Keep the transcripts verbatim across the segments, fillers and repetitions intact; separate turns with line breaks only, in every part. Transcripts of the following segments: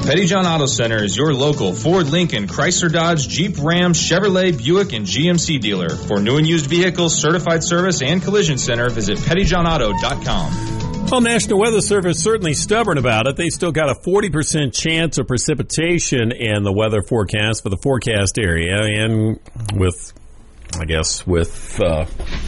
Pettyjohn Auto Center is your local Ford, Lincoln, Chrysler, Dodge, Jeep, Ram, Chevrolet, Buick, and G M C dealer. For new and used vehicles, certified service, and collision center, visit pettyjohn auto dot com.
Well, National Weather Service certainly stubborn about it. They still got a forty percent chance of precipitation in the weather forecast for the forecast area. And with, I guess, with uh,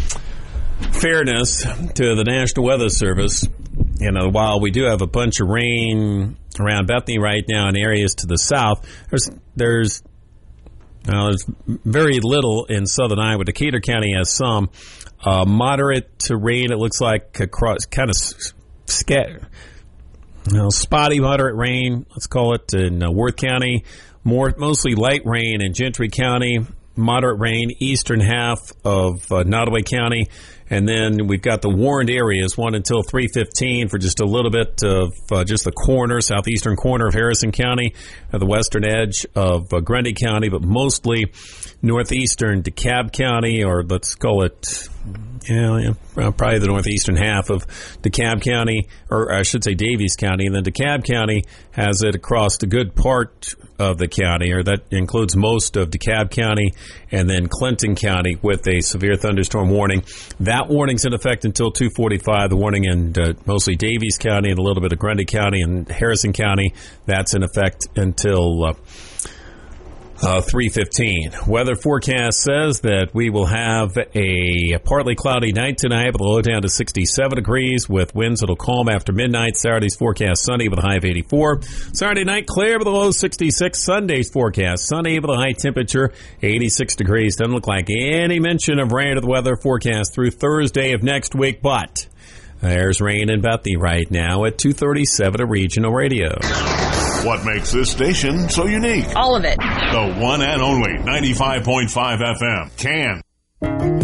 fairness to the National Weather Service, you know, while we do have a bunch of rain around Bethany right now in areas to the south, there's there's Now, there's very little in southern Iowa. Decatur County has some. Uh, moderate to rain, it looks like, across, kind of scat, you know, spotty moderate rain, let's call it, in uh, Worth County. More, mostly light rain in Gentry County. Moderate rain, eastern half of uh, Nottoway County. And then we've got the warned areas, one until three fifteen for just a little bit of uh, just the corner, southeastern corner of Harrison County, uh, the western edge of uh, Grundy County, but mostly northeastern DeKalb County, or let's call it, yeah, yeah, probably the northeastern half of DeKalb County, or I should say Davies County. And then DeKalb County has it across a good part of the county, or that includes most of DeKalb County, and then Clinton County with a severe thunderstorm warning. That warning's in effect until two forty-five. The warning in uh, mostly Davies County and a little bit of Grundy County and Harrison County, that's in effect until uh, uh, three fifteen. Weather forecast says that we will have a partly cloudy night tonight with a low down to sixty-seven degrees with winds that'll calm after midnight. Saturday's forecast sunny with a high of eighty-four. Saturday night clear with a low sixty-six. Sunday's forecast sunny with a high temperature eighty-six degrees. Doesn't look like any mention of rain to the weather forecast through Thursday of next week, but there's rain in Bethany right now at two thirty-seven of Regional Radio.
What makes this station so unique?
All of it.
The one and only ninety-five point five F M. Can.